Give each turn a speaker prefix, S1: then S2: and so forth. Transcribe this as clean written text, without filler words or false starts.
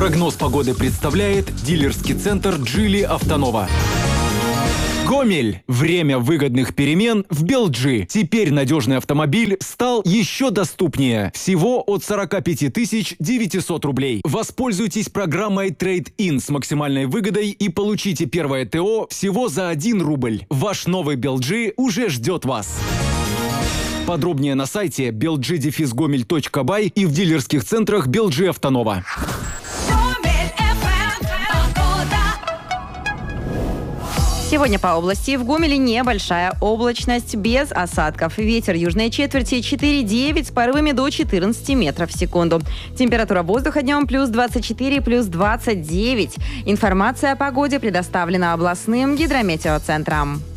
S1: Прогноз погоды представляет дилерский центр «Джили Автонова». Гомель. Время выгодных перемен в Белджи. Теперь надежный автомобиль стал еще доступнее. Всего от 45 900 рублей. Воспользуйтесь программой Trade-in с максимальной выгодой и получите первое ТО всего за 1 рубль. Ваш новый Белджи уже ждет вас. Подробнее на сайте belgi-gomel.by и в дилерских центрах Белджи Автонова.
S2: Сегодня по области в Гомеле небольшая облачность без осадков. Ветер южной четверти 4,9 с порывами до 14 метров в секунду. Температура воздуха днем плюс 24, плюс 29. Информация о погоде предоставлена областным гидрометеоцентром.